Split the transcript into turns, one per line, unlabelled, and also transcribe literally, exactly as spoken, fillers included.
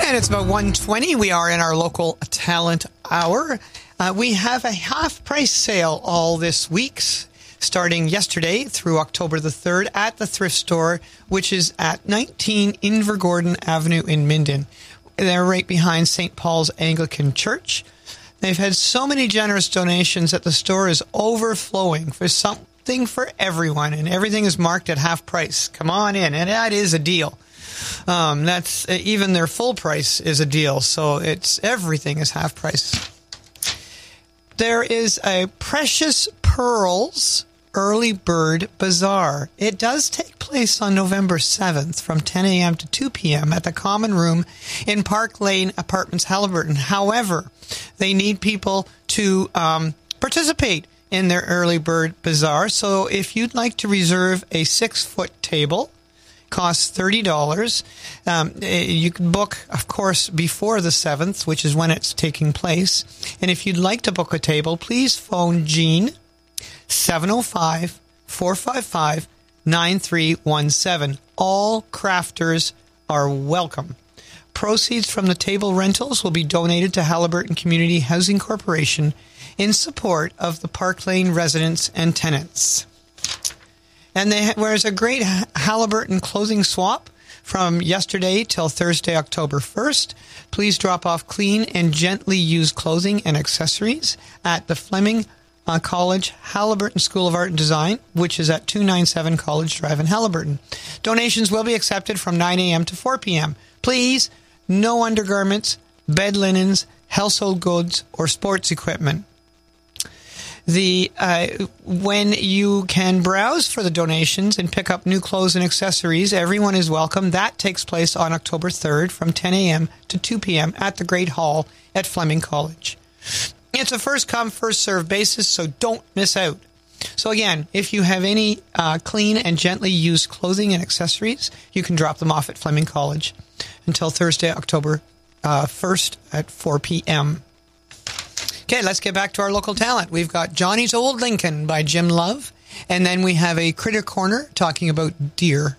And it's about one twenty. We are in our local talent hour. Uh, we have a half-price sale all this week, starting yesterday through October the third at the thrift store, which is at nineteen Invergordon Avenue in Minden. They're right behind Saint Paul's Anglican Church. They've had so many generous donations that the store is overflowing for something for everyone, and everything is marked at half price. Come on in, and that is a deal. Um, that's even their full price is a deal, so it's everything is half price. There is a Precious Pearls Early Bird Bazaar. It does take place on November seventh from ten a.m. to two p.m. at the Common Room in Park Lane Apartments, Haliburton. However, they need people to um, participate in their Early Bird Bazaar. So if you'd like to reserve a six-foot table, costs thirty dollars. Um, you can book, of course, before the seventh, which is when it's taking place. And if you'd like to book a table, please phone Jean, seven oh five, four five five, nine three one seven. All crafters are welcome. Proceeds from the table rentals will be donated to Haliburton Community Housing Corporation in support of the Park Lane residents and tenants. And they, there's a great Haliburton clothing swap from yesterday till Thursday, October first. Please drop off clean and gently used clothing and accessories at the Fleming uh, College Haliburton School of Art and Design, which is at two ninety-seven College Drive in Haliburton. Donations will be accepted from nine a.m. to four p.m. Please, no undergarments, bed linens, household goods, or sports equipment. The uh, when you can browse for the donations and pick up new clothes and accessories, everyone is welcome. That takes place on October third from ten a.m. to two p.m. at the Great Hall at Fleming College. It's a first-come, first-served basis, so don't miss out. So again, if you have any uh, clean and gently used clothing and accessories, you can drop them off at Fleming College until Thursday, October uh, first at four p.m. Okay, let's get back to our local talent. We've got Johnny's Old Lincoln by Jim Love, and then we have a Critter Corner talking about deer.